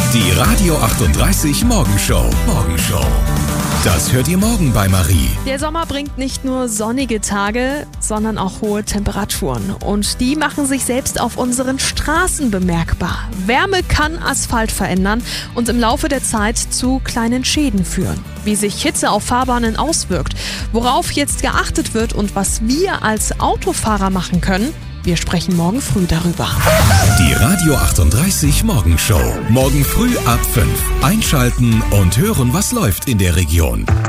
Die Radio 38 Morgenshow. Das hört ihr morgen bei Marie. Der Sommer bringt nicht nur sonnige Tage, sondern auch hohe Temperaturen. Und die machen sich selbst auf unseren Straßen bemerkbar. Wärme kann Asphalt verändern und im Laufe der Zeit zu kleinen Schäden führen. Wie sich Hitze auf Fahrbahnen auswirkt, worauf jetzt geachtet wird und was wir als Autofahrer machen können, wir sprechen morgen früh darüber. Die Radio 38 Morgenshow. Morgen früh ab 5. Einschalten und hören, was läuft in der Region.